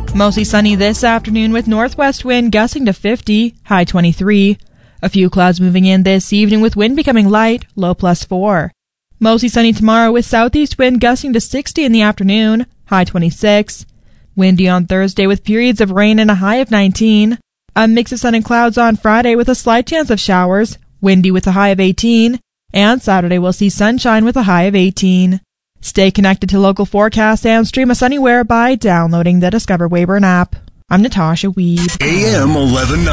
Mostly sunny this afternoon with northwest wind gusting to 50, high 23. A few clouds moving in this evening with wind becoming light, low +4. Mostly sunny tomorrow with southeast wind gusting to 60 in the afternoon, high 26. Windy on Thursday with periods of rain and a high of 19. A mix of sun and clouds on Friday with a slight chance of showers, windy with a high of 18. And Saturday we'll see sunshine with a high of 18. Stay connected to local forecasts and stream us anywhere by downloading the Discover Weyburn app. I'm Natasha Weed. AM 1190.